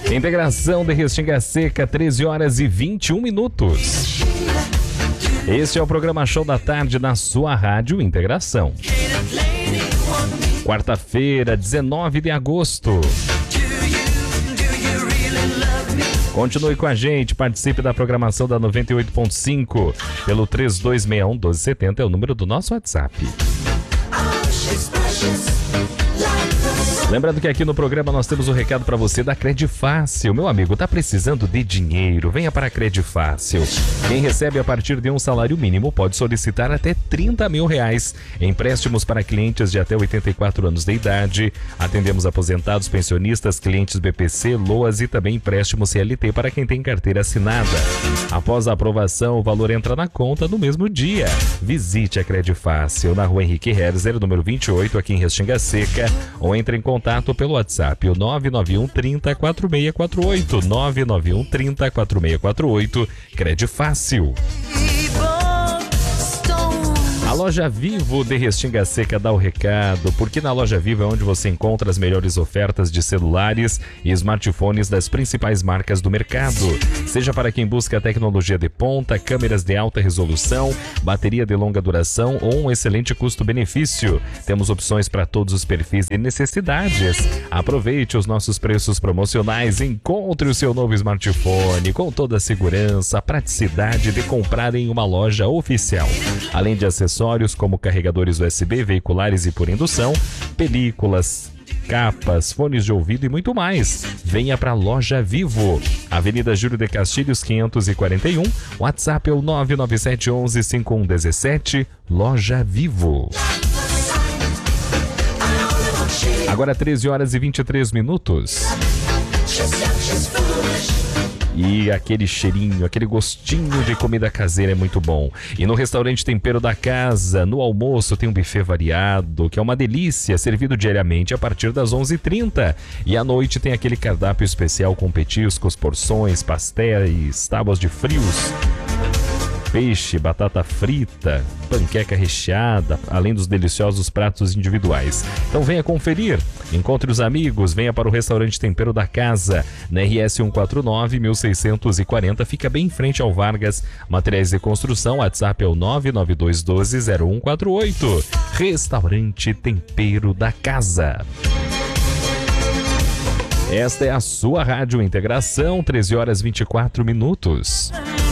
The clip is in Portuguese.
Integração de Restinga Seca, 13 horas e 21 minutos. Este é o programa Show da Tarde na sua Rádio Integração. Quarta-feira, 19 de agosto. Continue com a gente, participe da programação da 98.5 pelo 3261-1270, é o número do nosso WhatsApp. Lembrando que aqui no programa nós temos um recado para você da Credifácil. Meu amigo, tá precisando de dinheiro? Venha para a Credifácil. Quem recebe a partir de um salário mínimo pode solicitar até R$30 mil. Empréstimos para clientes de até 84 anos de idade. Atendemos aposentados, pensionistas, clientes BPC, LOAS e também empréstimos CLT para quem tem carteira assinada. Após a aprovação, o valor entra na conta no mesmo dia. Visite a Credifácil na Rua Henrique Herzer, número 28, aqui em Restinga Seca, ou entre em contato pelo WhatsApp, o 991 30 4648, 991 30 4648, Credifácil. A Loja Vivo de Restinga Seca dá o recado, porque na Loja Vivo é onde você encontra as melhores ofertas de celulares e smartphones das principais marcas do mercado. Seja para quem busca tecnologia de ponta, câmeras de alta resolução, bateria de longa duração ou um excelente custo-benefício. Temos opções para todos os perfis e necessidades. Aproveite os nossos preços promocionais, encontre o seu novo smartphone com toda a segurança, praticidade de comprar em uma loja oficial. Além de acessórios como carregadores USB, veiculares e por indução, películas, capas, fones de ouvido e muito mais. Venha para a Loja Vivo, Avenida Júlio de Castilhos 541, WhatsApp é o 997 11 5117, Loja Vivo. Agora 13 horas e 23 minutos. E aquele cheirinho, aquele gostinho de comida caseira é muito bom. E no restaurante Tempero da Casa, no almoço tem um buffet variado, que é uma delícia, servido diariamente a partir das 11h30. E à noite tem aquele cardápio especial com petiscos, porções, pastéis, tábuas de frios, peixe, batata frita, panqueca recheada, além dos deliciosos pratos individuais. Então venha conferir, encontre os amigos, venha para o restaurante Tempero da Casa, na RS 149, 1640, fica bem em frente ao Vargas. Materiais de construção, WhatsApp é o 992120148. Restaurante Tempero da Casa. Esta é a sua Rádio Integração, 13 horas e 24 minutos.